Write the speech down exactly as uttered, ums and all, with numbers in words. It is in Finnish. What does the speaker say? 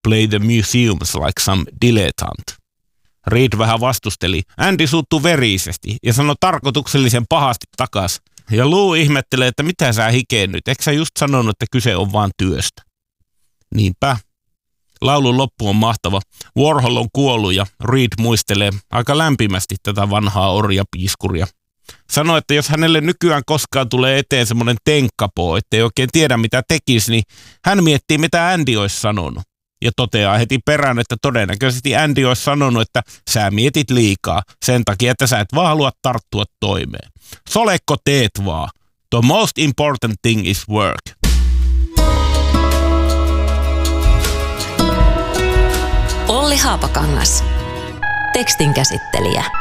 play the museums like some dilettante. Reed vähän vastusteli. Andy suuttui verisesti ja sanoi tarkoituksellisen pahasti takas. Ja Lou ihmettelee, että mitä sä hikeennyt, eikö sä just sanonut, että kyse on vaan työstä? Niinpä. Laulun loppu on mahtava. Warhol on kuollut ja Reed muistelee aika lämpimästi tätä vanhaa orjapiiskuria. Sanoi, että jos hänelle nykyään koskaan tulee eteen semmoinen tenkkapoo, ettei oikein tiedä mitä tekisi, niin hän miettii mitä Andy olisi sanonut. Ja toteaa heti perään, että todennäköisesti Andy olisi sanonut, että sä mietit liikaa sen takia, että sä et vaan halua tarttua toimeen. Solekko teet vaan. The most important thing is work. Olli Haapakangas. Tekstin käsittelijä